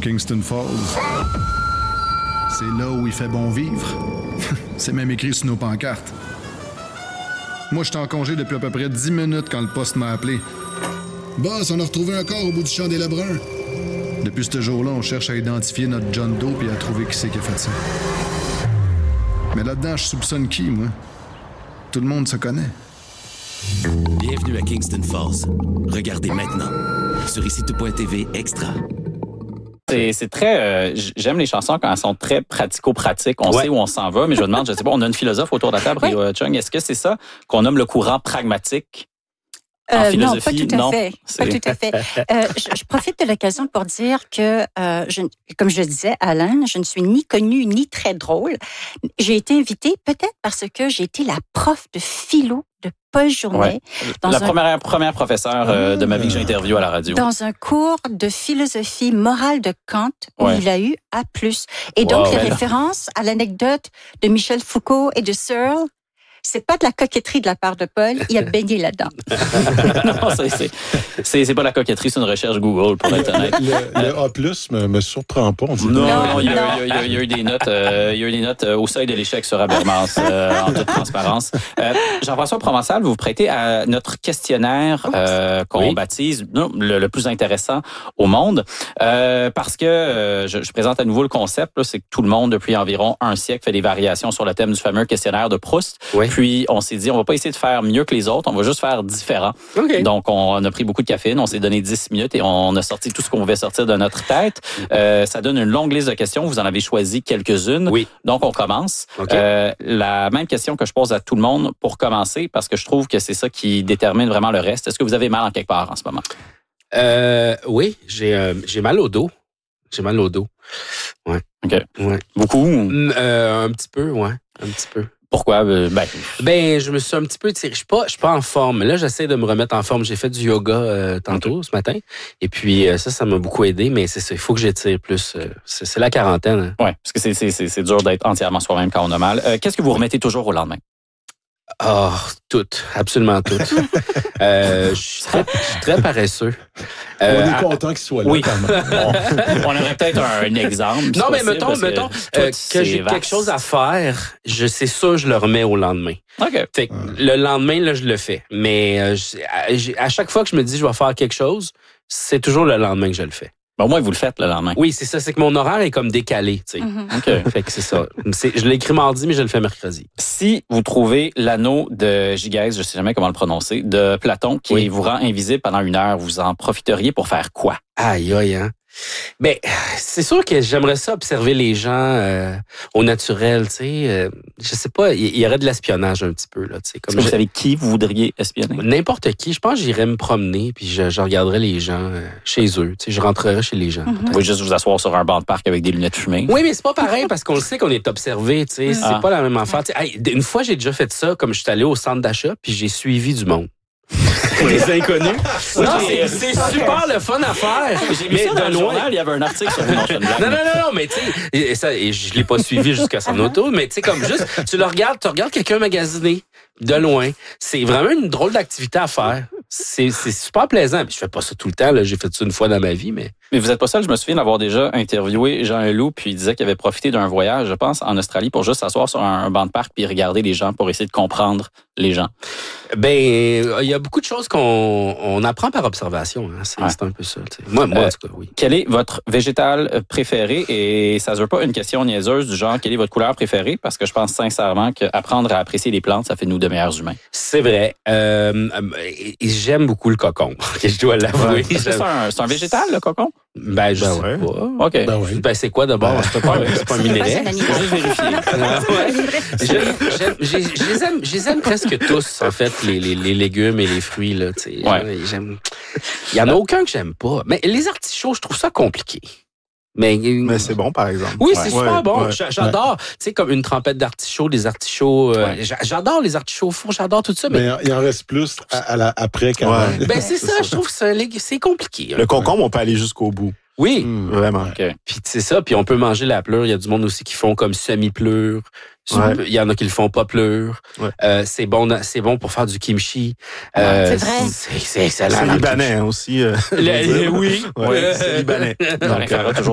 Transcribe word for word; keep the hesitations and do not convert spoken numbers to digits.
Kingston Falls. C'est là où il fait bon vivre. C'est même écrit sur nos pancartes. Moi, j'étais en congé depuis à peu près dix minutes quand le poste m'a appelé. Boss, on a retrouvé un corps au bout du champ des Lebrun. Depuis ce jour-là, on cherche à identifier notre John Doe et à trouver qui c'est qui a fait ça. Mais là-dedans, je soupçonne qui, moi? Tout le monde se connaît. Bienvenue à Kingston Falls. Regardez maintenant sur ici tout point t v Extra. C'est, c'est très. Euh, j'aime les chansons quand elles sont très pratico-pratiques. On ouais. sait où on s'en va, mais je me demande, je sais pas, on a une philosophe autour de la table, Rio Chung. Est-ce que c'est ça qu'on nomme le courant pragmatique? Euh, non, pas tout à non, fait. C'est... Pas tout à fait. Euh, je, je profite de l'occasion pour dire que, euh, je, comme je le disais, Alain, je ne suis ni connue ni très drôle. J'ai été invitée peut-être parce que j'ai été la prof de philo de Paul Journet. Ouais. Dans la un... première, première professeure euh, de ma vie que j'ai interviewée à la radio. Dans un cours de philosophie morale de Kant où ouais. il a eu A plus. Et donc, wow, les ouais, références à l'anecdote de Michel Foucault et de Searle, c'est pas de la coquetterie de la part de Paul, il a baigné là-dedans. non, c'est, c'est, c'est, c'est pas de la coquetterie, c'est une recherche Google, pour être honnête. Le, le A plus me, me surprend pas. On dit non, non, non, il y, a, il, y a, il y a eu des notes, euh, il y a eu des notes euh, au seuil de l'échec sur Habermas, euh, en toute transparence. Euh, Jean-François Provençal, vous vous prêtez à notre questionnaire euh, qu'on oui. baptise non, le, le plus intéressant au monde, euh, parce que euh, je, je présente à nouveau le concept, là, c'est que tout le monde, depuis environ un siècle, fait des variations sur le thème du fameux questionnaire de Proust. Oui. Puis, on s'est dit, on va pas essayer de faire mieux que les autres, on va juste faire différent. Okay. Donc, on a pris beaucoup de caféine, on s'est donné dix minutes et on a sorti tout ce qu'on pouvait sortir de notre tête. Euh, ça donne une longue liste de questions. Vous en avez choisi quelques-unes. Oui. Donc, on commence. Okay. Euh, la même question que je pose à tout le monde pour commencer, parce que je trouve que c'est ça qui détermine vraiment le reste. Est-ce que vous avez mal en quelque part en ce moment? Euh, oui, j'ai, euh, j'ai mal au dos. J'ai mal au dos. Ouais. OK. Ouais. Beaucoup? Euh, un petit peu, ouais. Un petit peu. Pourquoi? Ben, ben, je me suis un petit peu tiré. Je suis pas, je suis pas en forme. Là, j'essaie de me remettre en forme. J'ai fait du yoga euh, tantôt, okay. ce matin. Et puis, euh, ça, ça m'a beaucoup aidé. Mais c'est ça, il faut que j'étire plus. Euh, c'est, c'est la quarantaine. Hein. Oui, parce que c'est, c'est, c'est, c'est dur d'être entièrement soi-même quand on a mal. Euh, qu'est-ce que vous remettez toujours au lendemain? Oh, tout. Absolument tout. euh, je suis très, très paresseux. Euh, on est content qu'il soit là. Oui. Quand même. on, on aurait peut-être un, un exemple. Non, mais mettons, mettons que, euh, que j'ai vaste. quelque chose à faire, je c'est sûr je le remets au lendemain. OK. Fait que hum. le lendemain, là, je le fais. Mais euh, je, à, à chaque fois que je me dis je vais faire quelque chose, c'est toujours le lendemain que je le fais. Ben, au moins, vous le faites le lendemain. Oui, c'est ça. C'est que mon horaire est comme décalé. Tu sais. Mm-hmm. OK. Fait que c'est ça. C'est, je l'ai écrit mardi, mais je le fais mercredi. Si vous trouvez l'anneau de Gygès, je sais jamais comment le prononcer, de Platon, qui oui. vous rend invisible pendant une heure, vous en profiteriez pour faire quoi? Aïe, aïe, hein? Ben, c'est sûr que j'aimerais ça observer les gens euh, au naturel, tu sais. Euh, je sais pas, il y, y aurait de l'espionnage un petit peu, là, tu sais. Comme vous savez qui vous voudriez espionner? N'importe qui. Je pense que j'irais me promener, puis je, je regarderais les gens euh, chez eux, tu sais. Je rentrerais chez les gens. Mm-hmm. Vous pouvez juste vous asseoir sur un banc de parc avec des lunettes fumées. Oui, mais c'est pas pareil, parce qu'on le sait qu'on est observé, tu sais. Mm-hmm. C'est ah. pas la même affaire. Hey, une fois, j'ai déjà fait ça, comme je suis allé au centre d'achat, puis j'ai suivi du monde. Des inconnus. Non, c'est, c'est super le fun à faire. J'ai vu mais ça dans le journal, il y avait un article sur non, non, non, non, non, mais tu sais, ça, et je l'ai pas suivi jusqu'à son auto, mais tu sais, comme juste, tu le regardes, tu regardes quelqu'un magasiner de loin. C'est vraiment une drôle d'activité à faire. C'est, c'est super plaisant. Puis je fais pas ça tout le temps, là. J'ai fait ça une fois dans ma vie, mais. Mais vous êtes pas seul. Je me souviens d'avoir déjà interviewé Jean Leloup, puis il disait qu'il avait profité d'un voyage, je pense, en Australie pour juste s'asseoir sur un, un banc de parc puis regarder les gens pour essayer de comprendre les gens. Ben, il y a beaucoup de choses qu'on on apprend par observation. Hein. C'est, ouais. c'est un peu ça. T'sais. Moi, moi, euh, en tout cas, oui. Quel est votre végétal préféré? Et ça ne veut pas une question niaiseuse du genre, quelle est votre couleur préférée? Parce que je pense sincèrement qu'apprendre à apprécier les plantes, ça fait de nous de meilleurs humains. C'est vrai. Euh, j'aime beaucoup le cocon. Je dois l'avouer. Ouais. C'est, un, c'est un végétal, le cocon? Ben, je ben sais ouais. pas. OK. Ben, oui. ben c'est quoi d'abord? C'est pas, c'est pas un minéral. Je vais juste vérifier. Je les aime, je les aime presque tous, en fait, les, les, les légumes et les fruits, là, tu sais. Ouais. J'aime. Il y en a aucun que j'aime pas. Mais les artichauts, je trouve ça compliqué. Mais, mais c'est bon, par exemple. Oui, c'est ouais, super bon. Ouais, j'adore, ouais. tu sais, comme une trempette d'artichauts, des artichauts. Euh, ouais. J'adore les artichauts fours, j'adore tout ça. Mais, mais il en reste plus à, à la, après quand ouais. même. Ben, c'est, c'est ça, ça, je trouve que c'est, c'est compliqué. Le concombre, on peut aller jusqu'au bout. Oui. Mmh, vraiment. Okay. Puis c'est ça, puis on peut manger la pleure. Il y a du monde aussi qui font comme semi-pleure. Ouais. Il y en a qui le font pas pleure. Ouais. Euh, c'est bon, c'est bon pour faire du kimchi. Euh, c'est vrai. C'est, c'est excellent. C'est libanais aussi. Euh, le, oui. Ouais, c'est libanais. Donc, euh, toujours